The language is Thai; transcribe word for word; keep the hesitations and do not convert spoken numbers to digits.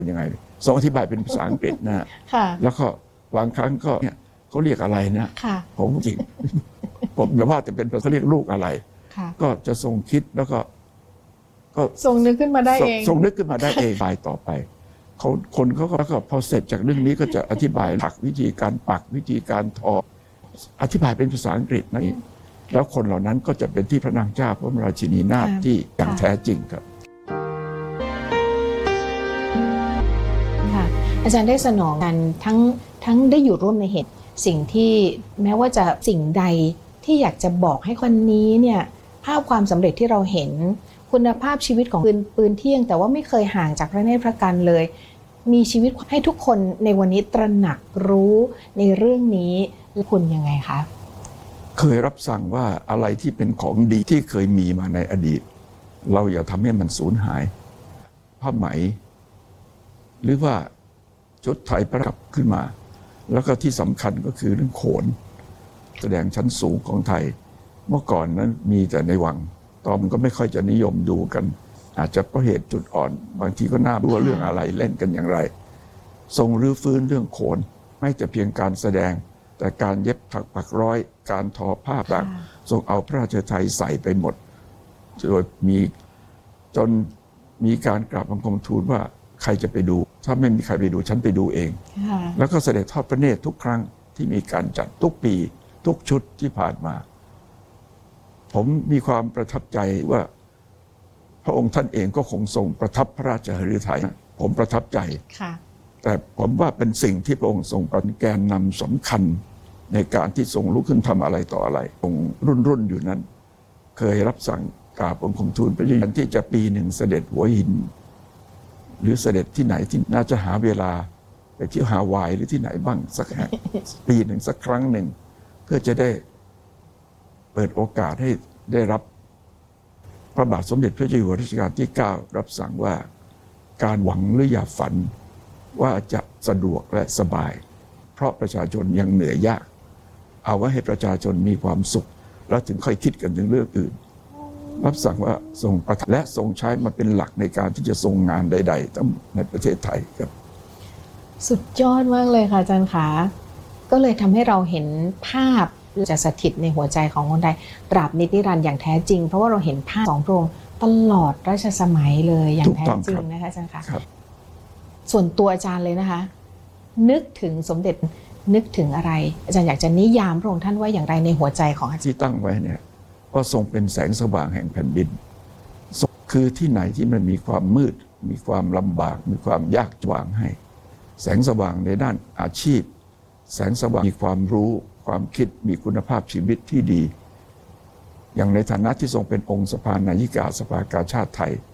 ยังไงทรงอธิบายเป็นภาษาอังกฤษนะแล้วก็บางครั้งก็เนี่ยเขาเรียกอะไรนะผมจริงผมอย่าว่าแต่เป็นเขาเรียกลูกอะไรก็จะทรงคิดแล้วก็ก็ทรงนึกขึ้นมาได้เองทรงนึกขึ้นมาได้เองไปต่อไปเขาคนเขาก็พอเสร็จจากเรื่องนี้ก็จะอธิบายหลักวิธีการปักวิธีการทออธิบายเป็นภาษาอังกฤษนะแล้วคนเหล่านั้นก็จะเป็นที่พระนางเจ้าพระบรมราชินีนาถที่อย่างแท้จริงครับอาจารย์ได้สนองกันทั้งทั้งได้อยู่ร่วมในเหตุสิ่งที่แม้ว่าจะสิ่งใดที่อยากจะบอกให้คนนี้เนี่ยภาพความสำเร็จที่เราเห็นคุณภาพชีวิตของปืนปืนเที่ยงแต่ว่าไม่เคยห่างจากพระเนตรพระกันเลยมีชีวิตให้ทุกคนในวันนี้ตระหนักรู้ในเรื่องนี้คุณยังไงคะเคยรับสั่งว่าอะไรที่เป็นของดีที่เคยมีมาในอดีตเราอย่าทำให้มันสูญหายผ้าไหมหรือว่าชุดไทยประดับขึ้นมาแล้วก็ที่สำคัญก็คือเรื่องโขนแสดงชั้นสูงของไทยเมื่อก่อนนั้นมีแต่ในวังตอนมันก็ไม่ค่อยจะนิยมดูกันอาจจะเพราะเหตุจุดอ่อนบางทีก็น่ารู้ว่าเรื่องอะไรเล่นกันอย่างไรทรงรื้อฟื้นเรื่องโขนไม่แต่เพียงการแสดงแต่การเย็บถักปักร้อยการทอผ้าต่างทรงเอาพระราชไทยใส่ไปหมดโดยมีจนมีการกราบบังคมทูลว่าใครจะไปดูถ้าไม่มีใครไปดูฉันไปดูเองแล้วก็เสด็จทอดพระเนตรทุกครั้งที่มีการจัดทุกปีทุกชุดที่ผ่านมาผมมีความประทับใจว่าพระองค์ท่านเองก็คงทรงประทับพระราชหฤทัยผมประทับใจแต่ผมว่าเป็นสิ่งที่พระองค์ทรงเป็นแกนนำสำคัญในการที่ทรงลุกขึ้นทำอะไรต่ออะไรองค์รุ่นรุ่นอยู่นั้นเคยรับสั่งกราบบังคมทูลพระเยาว์ที่จะปีหนึ่งเสด็จหัวหินหรือเสด็จที่ไหนที่น่าจะหาเวลาไปเที่ยวฮาวายหรือที่ไหนบ้างสักแห่ง ปีหนึ่งสักครั้งหนึ่งเพื่อจะได้เปิดโอกาสให้ได้รับพระบาทสมเด็จพระเจ้าอยู่หัวรัชกาลที่เก้ารับสั่งว่าการหวังหรืออย่าฝันว่าจะสะดวกและสบายเพราะประชาชนยังเหนื่อยยากเอาไว้ให้ประชาชนมีความสุขแล้วถึงค่อยคิดกันถึงเรื่องอื่นรับสั่งว่าทรงประทับและทรงใช้มาเป็นหลักในการที่จะทรงงานใดๆทั้งในประเทศไทยครับสุดยอดมากเลยค่ะอาจารย์ขาก็เลยทำให้เราเห็นภาพจะสถิตในหัวใจของคนไทยตราบนิรันดร์อย่างแท้จริงเพราะว่าเราเห็นภาพสองพระองค์ตลอดรัชสมัยเลยอย่างแท้จริงนะคะอาจารย์คะส่วนตัวอาจารย์เลยนะคะนึกถึงสมเด็จนึกถึงอะไรอาจารย์อยากจะนิยามพระองค์ท่านว่าอย่างไรในหัวใจของอาจารย์ที่ตั้งไว้เนี่ยว่าทรงเป็นแสงสว่างแห่งแผ่นดินคือที่ไหนที่มันมีความมืดมีความลำบากมีความยากจวางให้แสงสว่างในด้านอาชีพแสงสว่างมีความรู้ความคิดมีคุณภาพชีวิตที่ดีอย่างในฐานะที่ทรงเป็นองค์สภานายิกาสภากาชาดไทย